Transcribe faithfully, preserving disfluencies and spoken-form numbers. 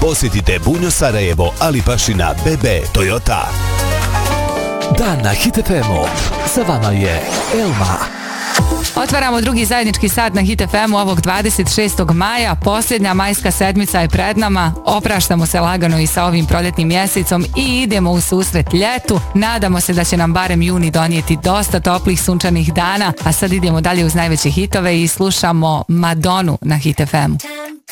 Posjetite Bunjo Sarajevo, Ali Pašina, B B Toyota. Dan na Hit F M-u. Sa vama je Elma. Otvaramo drugi zajednički sat na Hit F M-u ovog dvadeset šestog maja. Posljednja majska sedmica je pred nama. Opraštamo se lagano i sa ovim proljetnim mjesecom i idemo u susret ljetu. Nadamo se da će nam barem juni donijeti dosta toplih sunčanih dana. A sad idemo dalje uz najveće hitove i slušamo Madonu na Hit F M-u.